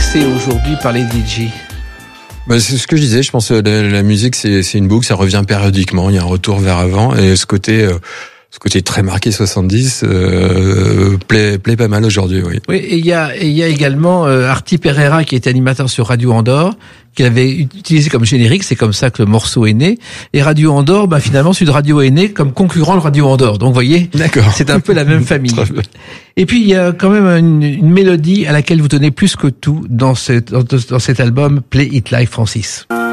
laissé aujourd'hui par les DJ? Bah, c'est ce que je disais, je pense que la musique c'est une boucle, ça revient périodiquement, il y a un retour vers avant, et ce côté très marqué 70 plaît pas mal aujourd'hui, oui. Oui, et il y a également Arti Pereira qui était animateur sur Radio Andorre, qu'il avait utilisé comme générique, c'est comme ça que le morceau est né. Et Radio Andorre, finalement, Sud Radio est né comme concurrent de Radio Andorre. Donc, vous voyez, d'accord, c'est un peu la même famille. Et puis, il y a quand même une mélodie à laquelle vous tenez plus que tout dans cet album Play It Live, Francis.